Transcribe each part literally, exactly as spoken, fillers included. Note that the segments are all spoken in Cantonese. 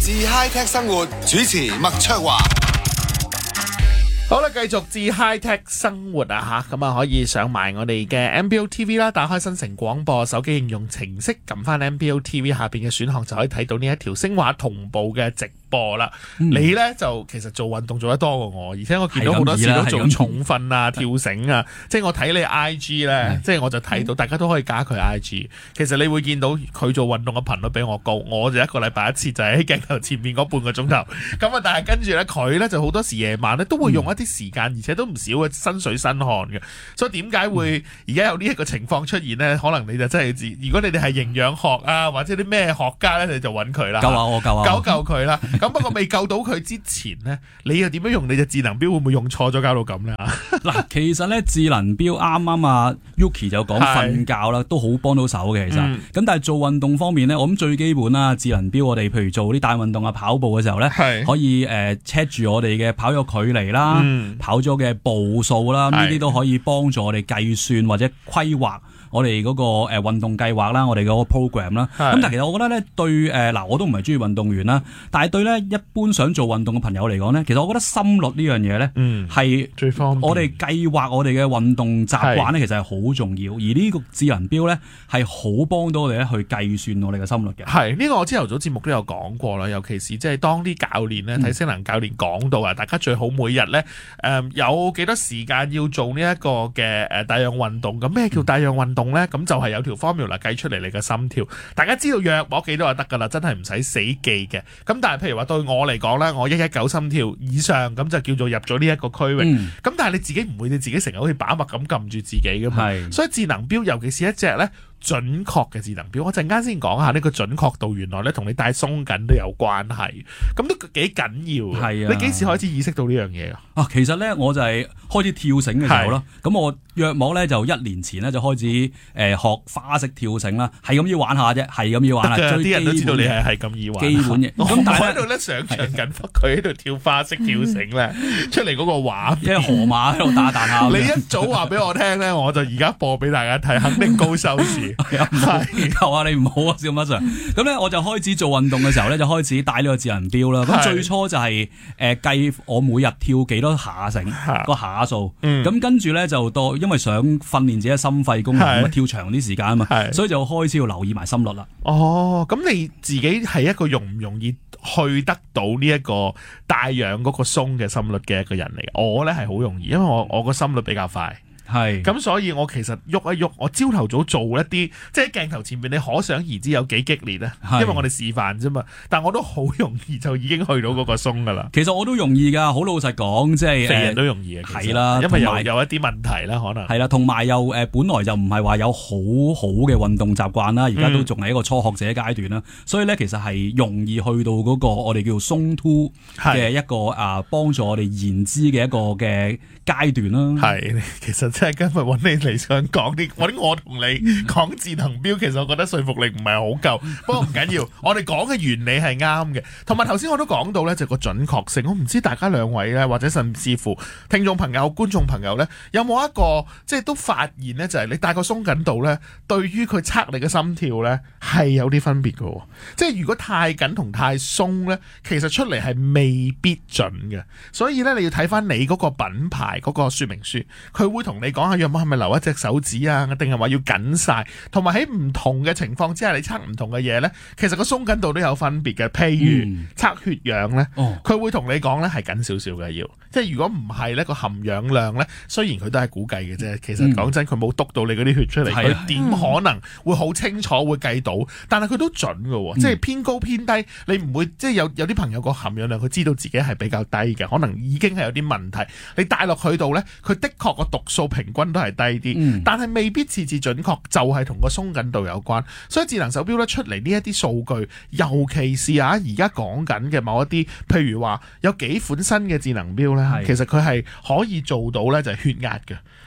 自 High Tech 生活，主持麥卓華。 好啦，繼續至 High Tech 生活啊吓，咁啊可以上埋我哋嘅 M B O T V 啦，打開新城廣播手機應用程式，撳翻 M B O T V 下邊嘅選項就可以睇到呢一條聲畫同步嘅直播啦。嗯、你呢就其實做運動做得多過我，而且我見到好多時都做重訓啊、跳繩啊，即係我睇你 I G 呢，即係我就睇到大家都可以加佢 I G。其實你會見到佢做運動嘅頻率比我高，我就一個禮拜一次就係喺鏡頭前面嗰半個鐘頭。咁啊，但係跟住呢，佢呢就好多時夜晚呢都會用一啲時間，而且都唔少嘅身水身汗嘅，所以點解會而家有呢一個情況出現呢？可能你就真係知，如果你哋係營養學啊或者啲咩學家呢，你就揾佢啦， 救下我，救下我， 救救佢啦。咁不過未救到佢之前呢，你又點樣用你隻智能錶？會唔會用錯咗搞到咁呢？ 嗱，其實呢，智能錶啱啱啊 Yuki 就講瞓覺啦，都好幫到手嘅其實。咁、嗯、但係做運動方面呢，我諗最基本啦，智能錶我哋譬如做啲大運動啊、跑步嘅時候呢，可以誒 check 住我哋嘅跑咗距離啦。嗯跑咗嘅步數啦，呢啲都可以幫助我哋計算或者規劃我哋嗰個誒運動計劃啦，我哋嗰個 program 啦。咁但係其實我覺得咧，對誒嗱、呃，我都唔係中意運動員啦，但係對咧一般想做運動嘅朋友嚟講咧，其實我覺得心率呢樣嘢咧，嗯，係最方便。我哋計劃我哋嘅運動習慣咧，其實係好重要。而呢個智能錶咧，係好幫到我哋咧去計算我哋嘅心率嘅。 係呢、這個我朝頭早節目都有講過啦，尤其是即係當啲教練咧睇聲能教練講到啊，大家最好每日咧誒有幾多時間要做呢一個嘅誒帶氧運動。咁咩叫帶氧運動咧？咁就係有條 formula 計出嚟你嘅心跳，大家知道約摸幾多就得噶啦，真係唔使死記嘅。咁但係譬如話對我嚟講咧，我一一九心跳以上咁就叫做入咗呢一個區域。咁、嗯、但係你自己唔會你自己成日好似把脈咁撳住自己噶嘛。所以智能錶尤其是一隻咧準確嘅智能錶，我陣間先講下呢個準確度，原來咧同你戴鬆緊都有關係，咁都幾緊要。係啊，你幾時開始意識到呢樣嘢啊？ 啊，其實咧我就係開始跳繩嘅時候咯。咁我約莫咧就一年前咧就開始誒、呃、學花式跳繩啦，係咁要玩下啫，係咁要玩下。啲人都知道你係係咁易玩。基本嘅。咁但係喺度咧想象緊佢喺度跳花式跳繩咧，出嚟嗰個畫， 即係河馬喺度打彈下。 你一早話俾我聽咧，我就而家播俾大家睇，肯定高收視。 係，求下你唔好啊，小乜 Sir。咁咧，我就開始做運動嘅時候咧，就開始戴呢個智能錶啦。咁最初就係誒計我每日跳幾多下繩個下數。咁、嗯、跟住咧就到，因為想訓練自己嘅心肺功能，咁跳長啲時間啊嘛，所以就開始要留意埋心率啦。 哦，咁你自己係一個容唔容易去得到呢一個帶氧嗰個鬆嘅心率嘅一個人嚟？我咧係好容易，因為我我個心率比較快。係咁，所以我其實喐一喐，我朝頭早做一啲，即係鏡頭前面，你可想而知有幾激烈咧。因為我哋示範啫嘛，但我都好容易就已經去到嗰個鬆噶啦。 其實我都容易噶，好老實講，即係肥人都容易嘅。係啦，因為有有一啲問題啦，可能係啦，同埋又誒、呃，本來就唔係話有好好嘅運動習慣啦，而家都仲係一個初學者階段啦、嗯，所以咧其實係容易去到嗰個我哋叫做鬆 two 嘅一個啊，幫助我哋延脂嘅一個嘅階段啦。係， 其實。即係今日揾你嚟想講啲，揾我同你講智能錶，其實我覺得說服力唔係好夠。不過唔緊要，我哋講嘅原理係啱嘅。同埋頭先我都講到咧，就個準確性。我唔知大家兩位咧，或者甚至乎聽眾朋友、觀眾朋友咧，有冇一個即係都發現咧，就係你戴個鬆緊度咧，對於佢測你嘅心跳咧係有啲分別嘅。即係如果太緊同太鬆咧，其實出嚟係未必準嘅。所以咧，你要睇翻你嗰個品牌嗰個說明書，佢會同你。你講下，若冇係咪留一隻手指啊？定係話要緊晒？同埋喺唔同嘅情況之下，你測唔同嘅嘢咧，其實個鬆緊度都有分別嘅。譬如測、嗯、血氧咧，佢、哦、會同你講咧係緊少少嘅，要即係如果唔係咧個含氧量咧，雖然佢都係估計嘅啫，其實講真佢冇督到你嗰啲血出嚟，佢、嗯、點可能會好清楚會計到？但係佢都準嘅、嗯，即係偏高偏低，你唔會即係有有啲朋友個含氧量佢知道自己係比較低嘅，可能已經係有啲問題。你帶落去度咧，佢的確個讀數平均都係低啲、嗯，但係未必次次準確，就係同個鬆緊度有關。所以智能手錶咧出嚟呢一啲數據，尤其是啊而家講緊嘅某一啲，譬如話有幾款新嘅智能錶咧，其實佢係可以做到咧就係血壓嘅。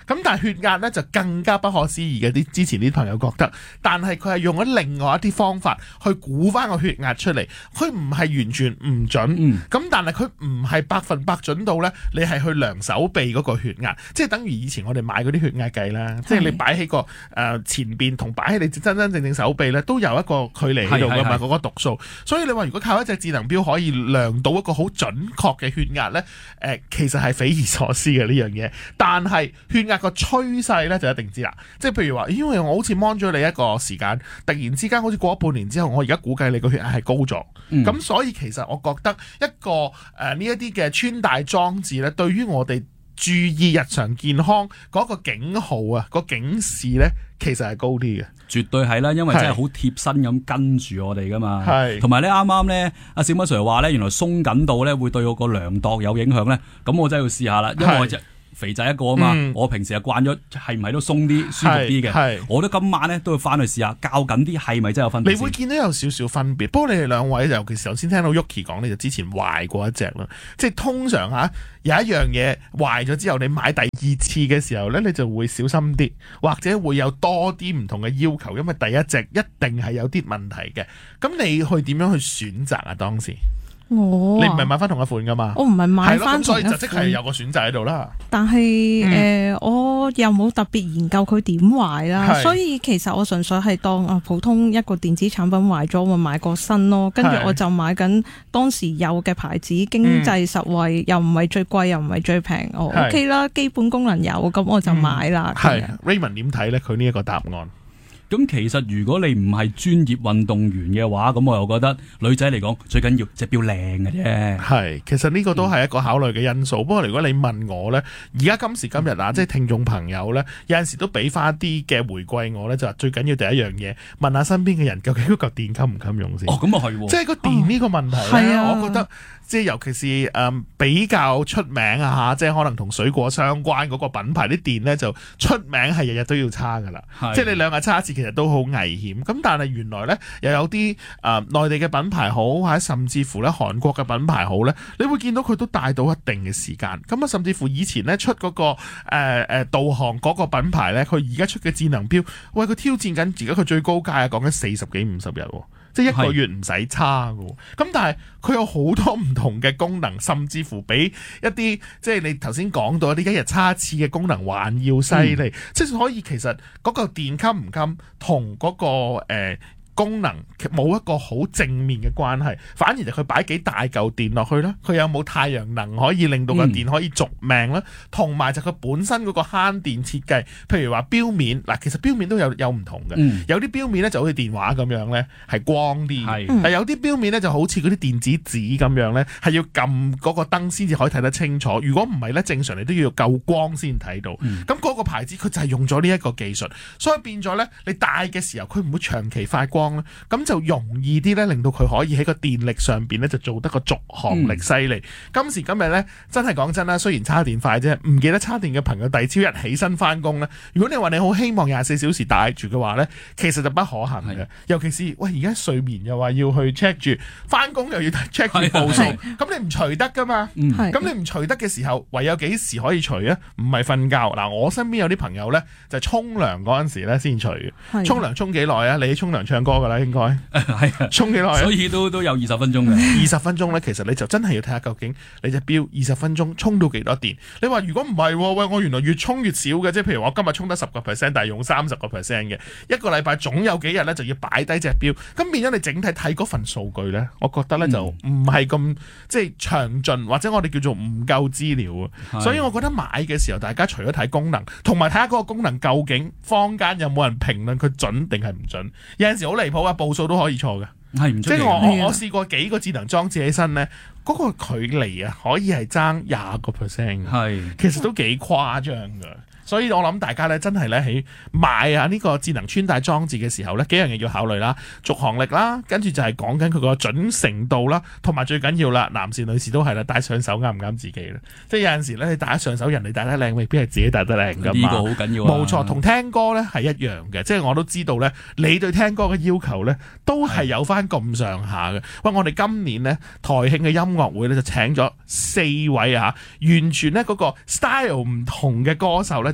咁但係血壓咧就更加不可思議嘅，啲之前啲朋友覺得，但係佢係用咗另外一啲方法去估翻個血壓出嚟，佢唔係完全唔準，咁、嗯、但係佢唔係百分百準到咧，你係去量手臂嗰個血壓，即係等於以前我哋買嗰啲血壓計啦，即係你擺喺個誒、呃、前邊同擺喺你真真正正手臂咧，都有一個距離喺度噶嘛，嗰個讀數。所以你話如果靠一隻智能錶可以量到一個好準確嘅血壓咧，誒、呃、其實係匪夷所思嘅呢樣嘢。但係血壓個趨勢咧就一定知啦，即係譬如話，因為我好似 mon 咗你一個時間，突然之間好似過咗半年之後，我而家估計你個血壓係高咗，咁、嗯、所以其實我覺得一個誒呢一啲嘅穿戴裝置咧，對於我哋注意日常健康嗰個警號啊，個警示咧，其實係高啲嘅， 絕對係啦，因為真係好貼身咁跟住我哋噶嘛。係，同埋咧啱啱咧，阿小乜 Sir 話咧，原來鬆緊度咧會對我個量度有影響咧，咁我真係要試下啦，因為我就肥仔一個啊嘛，嗯、我平時係慣咗係唔係都鬆啲舒服啲嘅，我覺得今晚咧都要翻去試下，校緊啲係咪真係有分別？你會見到有少少分別，不過你哋兩位尤其是頭先聽到 Yuki 講，你就之前壞過一隻啦，即係通常嚇有一樣嘢壞咗之後，你買第二次嘅時候咧，你就會小心啲，或者會有多啲唔同嘅要求，因為第一隻一定係有啲問題嘅。咁你去點樣去選擇啊？當時？ 我、啊、 你唔係買翻同一款噶嘛？ 我唔係買翻同一款，所以就即係有個選擇喺度啦。 但係誒、嗯呃，我又冇特別研究佢點壞啦，所以其實我純粹係當啊普通一個電子產品壞咗，我買個新咯。跟住我就買緊當時有嘅牌子，經濟實惠，嗯、又唔係最貴，又唔係最平，我 OK 啦，基本功能有，咁我就買啦。係、 嗯、Raymond 點睇咧？佢呢一個答案？ 咁其實如果你唔係專業運動員嘅話，咁我又覺得女仔嚟講最緊要隻錶靚嘅啫。係， 其實呢個都係一個考慮嘅因素。嗯、不過如果你問我呢，而家今時今日啊，嗯、即係聽眾朋友呢，有陣時都俾翻啲嘅回饋我呢，就話最緊要第一樣嘢，問下身邊嘅人究竟嗰嚿電襟唔襟用先。 哦，咁啊係， 即係個電呢個問題咧，哦、我覺得。即係尤其是誒、嗯、比較出名啊嚇，即係可能同水果相關嗰個品牌啲電咧就出名係日日都要叉噶啦，即係你兩日叉一次其實都好危險。咁但係原來咧又有啲誒、呃、內地嘅品牌好，或者甚至乎咧韓國嘅品牌好咧，你會見到佢都帶到一定嘅時間。咁啊甚至乎以前咧出嗰、那個誒誒、呃、導航嗰個品牌咧，佢而家出嘅智能錶，喂佢挑戰緊而家佢最高價啊，講緊四十幾五十日喎。即係一個月唔使差㗎，咁但係佢有好多唔同嘅功能，甚至乎比一啲即係你頭先講到一啲一日差一次嘅功能還要犀利，嗯、即係所以其實嗰個電襟唔襟同嗰個誒。呃功能冇一個好正面嘅關係，反而就佢擺幾大嚿電落去啦，佢有冇太陽能可以令到個電可以續命啦，同埋、嗯、就佢本身嗰個慳電設計，譬如話錶面嗱，其實錶面都有有唔同嘅，嗯、有啲錶面咧就好似電話咁樣咧係光啲，係、嗯，但有啲錶面咧就好似嗰啲電子紙咁樣咧係要撳嗰個燈先至可以睇得清楚，如果唔係咧正常你都要夠光先睇到，咁嗰、嗯、個牌子佢就係用咗呢一個技術，所以變咗咧你戴嘅時候佢唔會長期發光。咁就容易啲咧，令到佢可以喺個電力上邊咧就做得個續航力犀利。嗯、今時今日咧，真係講真啦，雖然叉電快啫，唔記得叉電嘅朋友第二朝一起身翻工咧，如果你話你好希望廿四小時戴住嘅話咧，其實就不可行嘅。的尤其是喂而家睡眠又話要去 check 住，翻工又要 check 住步數，咁你唔除得噶嘛？咁的你唔除得嘅時候，唯有幾時可以除啊？唔係瞓覺嗱，我身邊有啲朋友咧就沖涼嗰陣時咧先除嘅，沖涼沖幾耐啊？你沖涼唱歌噶啦，應該係啊，沖幾耐？所以都都有二十分鐘嘅。 二十分鐘咧，其實你就真係要睇下究竟你隻錶二十分鐘沖到幾多電。你話如果唔係，喂，我原來越沖越少嘅，即係譬如我今日沖得十個 percent， 但係用三十個 percent 嘅，一個禮拜總有幾日咧就要擺低隻錶。咁變咗你整體睇嗰份數據咧，我覺得咧就唔係咁即係詳盡，或者我哋叫做唔夠資料啊。所以我覺得買嘅時候，大家除咗睇功能，同埋睇下嗰個功能究竟坊間有冇人評論佢準定係唔準。有陣時好離譜啊，步數都可以錯嘅， 係唔即係我我我試過幾個智能裝置起身咧，嗰、嗰個距離啊可以係爭廿個 percent 嘅，係其實都幾誇張㗎。所以我諗大家咧真係咧喺買啊呢個智能穿戴裝置嘅時候咧，幾樣嘢要考慮啦，續航力啦，跟住就係講緊佢個準程度啦，同埋最緊要啦，男士女士都係啦，戴上手啱唔啱自己啦。即係有陣時咧，你戴上手，人哋戴得靚，未必係自己戴得靚㗎嘛。呢個好緊要啊！冇錯，同聽歌咧係一樣嘅，即係我都知道咧，你對聽歌嘅要求咧都係有翻咁上下嘅。喂，我哋今年咧台慶嘅音樂會咧就請咗四位啊，完全咧嗰個 style 唔同嘅歌手咧。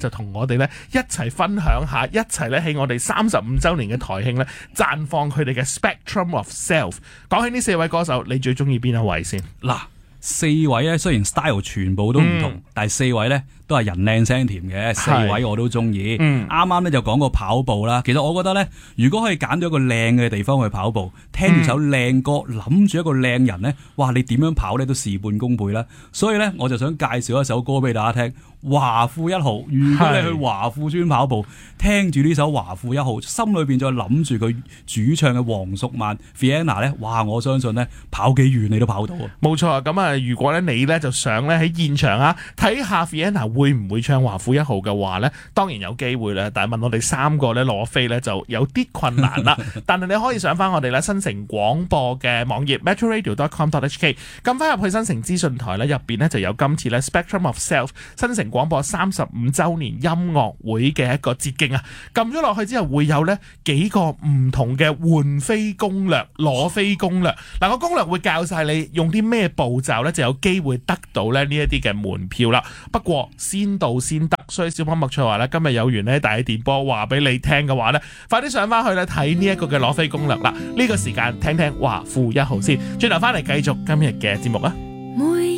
就同我哋咧一齊分享下，一齊咧喺我哋三十五週年嘅台慶咧綻放佢哋嘅 Spectrum of Self。講起呢四位歌手，你最中意邊一位先？ 嗱，四位咧雖然 style 全部都唔同，嗯、但係四位咧都係人靚聲甜嘅，四位我都中意。啱啱咧就講過跑步啦，其實我覺得咧，如果可以揀到一個靚嘅地方去跑步，聽住首靚歌，諗住一個靚人咧，哇！你點樣跑咧都事半功倍啦。所以咧，我就想介紹一首歌俾大家聽。華富一號，如果你去華富村跑步，聽住呢首華富一號，心裏邊再諗住佢主唱嘅黃淑曼 Vienna 咧，哇！我相信咧跑幾遠你都跑到啊！ 冇錯啊！咁啊，如果咧你咧就想咧喺現場啊睇下 Vienna 會唔會唱華富一號嘅話咧，當然有機會啦。但係問我哋三個咧攞飛咧就有啲困難啦。但係你可以上翻我哋咧新城廣播嘅網頁 metro radio dot com dot h k， 撳翻入去新城資訊台咧，入邊咧就有今次咧 Spectrum of Self 新城廣播三十五週年音樂會嘅一個捷徑啊！撳咗落去之後會有咧幾個唔同嘅換飛攻略、攞飛攻略。嗱，個攻略會教晒你用啲咩步驟咧，就有機會得到咧呢一啲嘅門票啦。不過先到先得，所以小品麥翠華咧今日有緣咧大電波話俾你聽嘅話咧，快啲上翻去咧睇呢一個嘅攞飛攻略啦！呢個時間聽聽華富一號先，轉頭翻嚟繼續今日嘅節目啊！